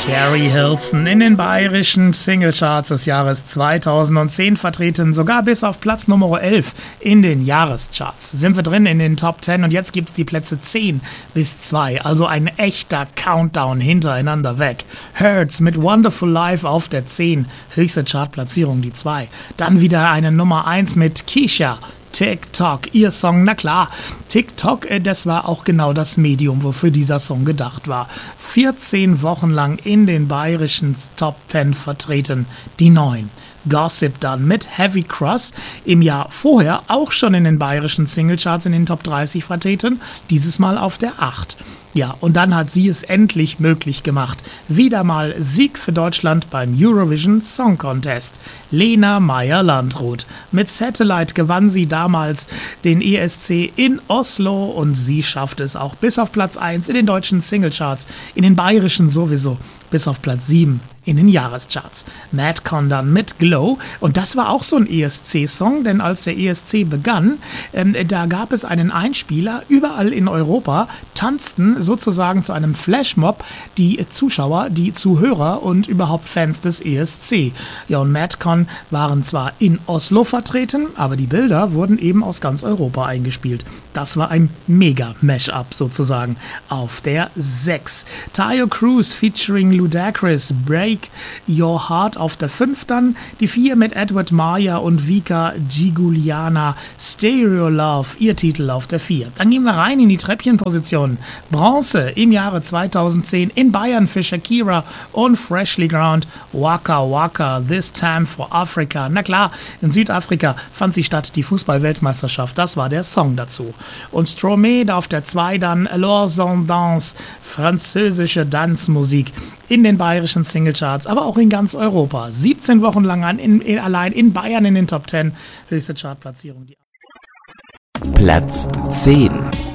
Carrie Hilson in den bayerischen Singlecharts des Jahres 2010 vertreten, sogar bis auf Platz Nummer 11 in den Jahrescharts. Sind wir drin in den Top 10 und jetzt gibt's die Plätze 10 bis 2, also ein echter Countdown hintereinander weg. Hurts mit Wonderful Life auf der 10, höchste Chartplatzierung die 2. Dann wieder eine Nummer 1 mit Keisha. TikTok, ihr Song, na klar, TikTok, das war auch genau das Medium, wofür dieser Song gedacht war. 14 Wochen lang in den bayerischen Top 10 vertreten, die 9. Gossip dann mit Heavy Cross, im Jahr vorher auch schon in den bayerischen Singlecharts in den Top 30 vertreten, dieses Mal auf der 8. Ja, und dann hat sie es endlich möglich gemacht. Wieder mal Sieg für Deutschland beim Eurovision Song Contest. Lena Meyer-Landrut. Mit Satellite gewann sie damals den ESC in Oslo und sie schafft es auch bis auf Platz 1 in den deutschen Singlecharts, in den bayerischen sowieso, bis auf Platz 7 in den Jahrescharts. Madcon dann mit Glow und das war auch so ein ESC-Song, denn als der ESC begann, da gab es einen Einspieler, überall in Europa tanzten sozusagen zu einem Flashmob die Zuschauer, die Zuhörer und überhaupt Fans des ESC. Ja, und Madcon waren zwar in Oslo vertreten, aber die Bilder wurden eben aus ganz Europa eingespielt. Das war ein Mega-Mash-up sozusagen. Auf der 6. Tayo Cruz featuring Ludacris, Break Your Heart auf der 5 dann. Die 4 mit Edward Maya und Vika Giguliana, Stereo Love, ihr Titel auf der 4. Dann gehen wir rein in die Treppchenpositionen. Bronze im Jahre 2010 in Bayern für Shakira und Freshly Ground, Waka Waka, This Time for Africa. Na klar, in Südafrika fand sie statt, die Fußball-Weltmeisterschaft, das war der Song dazu. Und Stromae auf der 2 dann Alors on danse, französische Tanzmusik in den bayerischen Singlecharts, aber auch in ganz Europa. 17 Wochen lang allein in Bayern in den Top 10, höchste Chartplatzierung. Platz 10.